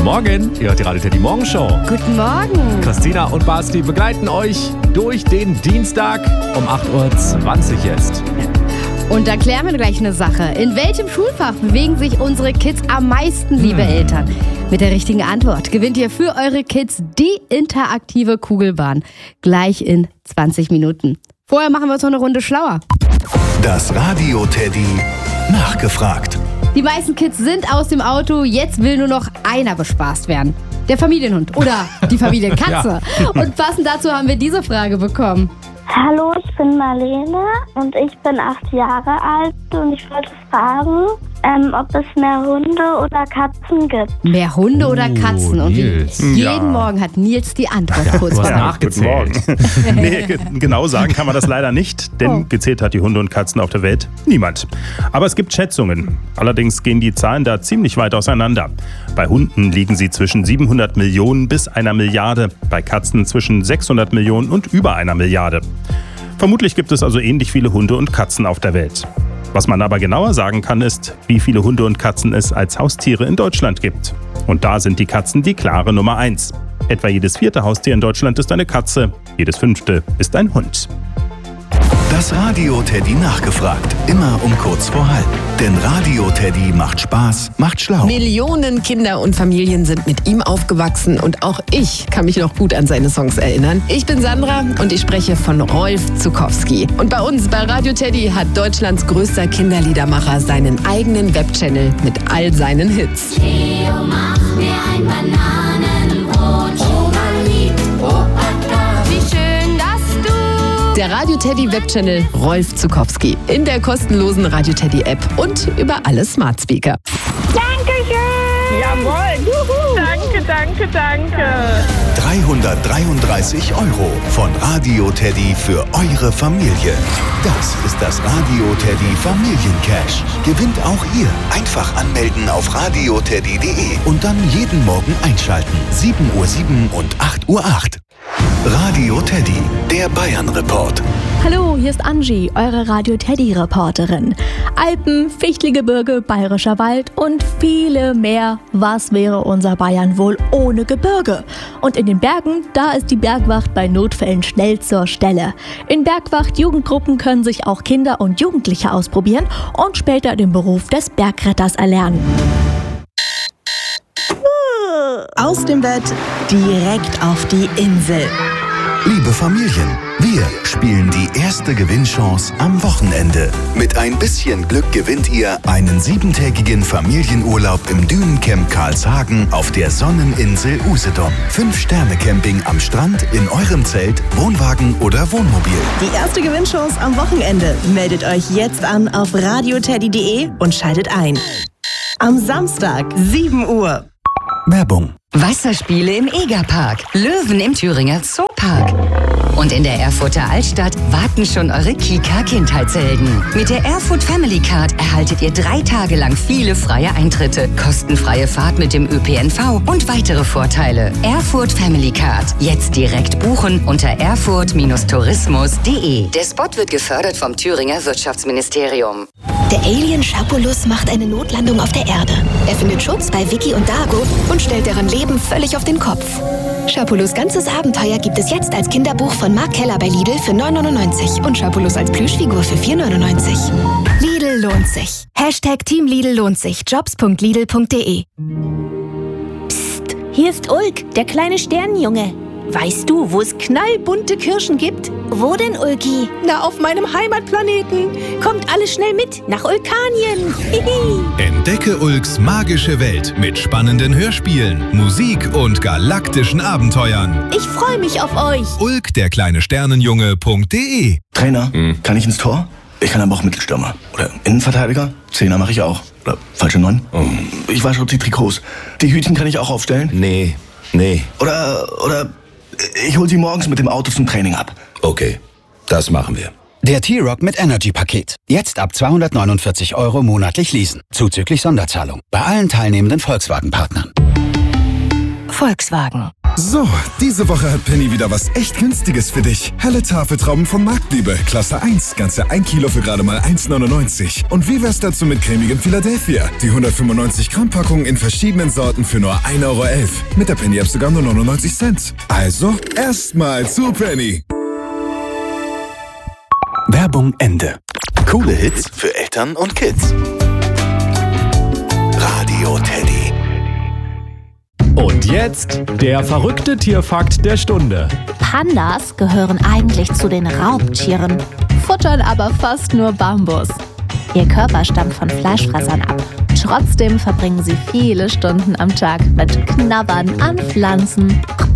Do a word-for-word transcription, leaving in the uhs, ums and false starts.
Morgen, ihr hört die Radio Teddy Morgenshow. Guten Morgen. Christina und Basti begleiten euch durch den Dienstag um acht Uhr zwanzig jetzt. Und da klären wir gleich eine Sache. In welchem Schulfach bewegen sich unsere Kids am meisten, liebe hm. Eltern? Mit der richtigen Antwort gewinnt ihr für eure Kids die interaktive Kugelbahn. Gleich in zwanzig Minuten. Vorher machen wir uns noch eine Runde schlauer. Das Radio Teddy nachgefragt. Die meisten Kids sind aus dem Auto, jetzt will nur noch einer bespaßt werden. Der Familienhund oder die Familienkatze. Ja. Und passend dazu haben wir diese Frage bekommen. Hallo, ich bin Marlene und ich bin acht Jahre alt und ich wollte fragen, ähm, ob es mehr Hunde oder Katzen gibt. Mehr Hunde oh, oder Katzen? Und Nils. jeden Ja. Morgen hat Nils die Antwort Ja, kurz du hast parat. nachgezählt. nee, ge- genau sagen kann man das leider nicht, denn Oh. gezählt hat die Hunde und Katzen auf der Welt niemand. Aber es gibt Schätzungen. Allerdings gehen die Zahlen da ziemlich weit auseinander. Bei Hunden liegen sie zwischen siebenhundert Millionen bis einer Milliarde, bei Katzen zwischen sechshundert Millionen und über einer Milliarde. Vermutlich gibt es also ähnlich viele Hunde und Katzen auf der Welt. Was man aber genauer sagen kann, ist, wie viele Hunde und Katzen es als Haustiere in Deutschland gibt. Und da sind die Katzen die klare Nummer eins. Etwa jedes vierte Haustier in Deutschland ist eine Katze, jedes fünfte ist ein Hund. Das Radio Teddy nachgefragt. Immer um kurz vor halb. Denn Radio Teddy macht Spaß, macht schlau. Millionen Kinder und Familien sind mit ihm aufgewachsen und auch ich kann mich noch gut an seine Songs erinnern. Ich bin Sandra und ich spreche von Rolf Zuckowski. Und bei uns bei Radio Teddy hat Deutschlands größter Kinderliedermacher seinen eigenen Webchannel mit all seinen Hits. Theo, mach mir ein Bananenbrot. Oma liebt Opa da. Wie schön, dass du... Der Radio Teddy Webchannel Rolf Zuckowski in der kostenlosen Radio Teddy App und über alle Smart Speaker. Dankeschön! Jawohl! Juhu. Danke, danke, danke! dreihundertdreiunddreißig Euro von Radio Teddy für eure Familie. Das ist das Radio Teddy Familiencash. Gewinnt auch ihr. Einfach anmelden auf radio teddy punkt de und dann jeden Morgen einschalten. sieben Uhr sieben und acht Uhr acht. Radio Teddy, der Bayern-Report. Hallo, hier ist Angie, eure Radio Teddy-Reporterin. Alpen, Fichtelgebirge, Bayerischer Wald und viele mehr. Was wäre unser Bayern wohl ohne Gebirge? Und in den Bergen, da ist die Bergwacht bei Notfällen schnell zur Stelle. In Bergwacht-Jugendgruppen können sich auch Kinder und Jugendliche ausprobieren und später den Beruf des Bergretters erlernen. Aus dem Bett direkt auf die Insel. Liebe Familien, wir spielen die erste Gewinnchance am Wochenende. Mit ein bisschen Glück gewinnt ihr einen siebentägigen Familienurlaub im Dünencamp Karlshagen auf der Sonneninsel Usedom. Fünf-Sterne-Camping am Strand, in eurem Zelt, Wohnwagen oder Wohnmobil. Die erste Gewinnchance am Wochenende. Meldet euch jetzt an auf radio teddy punkt de und schaltet ein. Am Samstag, sieben Uhr. Werbung. Wasserspiele im Egerpark, Löwen im Thüringer Zoopark. Und in der Erfurter Altstadt warten schon eure Kika-Kindheitshelden. Mit der Erfurt Family Card erhaltet ihr drei Tage lang viele freie Eintritte, kostenfreie Fahrt mit dem Ö P N V und weitere Vorteile. Erfurt Family Card. Jetzt direkt buchen unter erfurt tourismus punkt de. Der Spot wird gefördert vom Thüringer Wirtschaftsministerium. Der Alien Schapulus macht eine Notlandung auf der Erde. Er findet Schutz bei Vicky und Dago und stellt deren Leben völlig auf den Kopf. Schapulus' ganzes Abenteuer gibt es jetzt als Kinderbuch von Mark Keller bei Lidl für neun neunundneunzig und Schapulus als Plüschfigur für vier neunundneunzig. Lidl lohnt sich. Hashtag Team Lidl lohnt sich. jobs punkt lidl punkt de. Psst, hier ist Ulk, der kleine Sternenjunge. Weißt du, wo es knallbunte Kirschen gibt? Wo denn, Ulki? Na, auf meinem Heimatplaneten. Kommt alle schnell mit nach Ulkanien. Entdecke Ulks magische Welt mit spannenden Hörspielen, Musik und galaktischen Abenteuern. Ich freue mich auf euch. Ulk, der kleine Sternenjunge punkt de. Trainer, hm. kann ich ins Tor? Ich kann aber auch Mittelstürmer. Oder Innenverteidiger? Zehner mache ich auch. Oder falsche Neun? Oh. Ich wasche die Trikots. Die Hütchen kann ich auch aufstellen? Nee, nee. Oder, oder ich hol sie morgens mit dem Auto zum Training ab. Okay, das machen wir. Der T-Rock mit Energy-Paket. Jetzt ab zweihundertneunundvierzig Euro monatlich leasen. Zuzüglich Sonderzahlung. Bei allen teilnehmenden Volkswagen-Partnern. Volkswagen. So, diese Woche hat Penny wieder was echt Günstiges für dich. Helle Tafeltrauben von Marktliebe, Klasse eins, ganze ein Kilo für gerade mal eins neunundneunzig. Und wie wär's dazu mit cremigem Philadelphia? Die hundertfünfundneunzig Gramm Packung in verschiedenen Sorten für nur ein Euro elf. Mit der Penny-App sogar nur neunundneunzig Cent. Also, erstmal zu Penny. Werbung Ende. Coole Hits für Eltern und Kids. Radio Teddy. Und jetzt der verrückte Tierfakt der Stunde. Pandas gehören eigentlich zu den Raubtieren, futtern aber fast nur Bambus. Ihr Körper stammt von Fleischfressern ab. Trotzdem verbringen sie viele Stunden am Tag mit Knabbern an Pflanzen.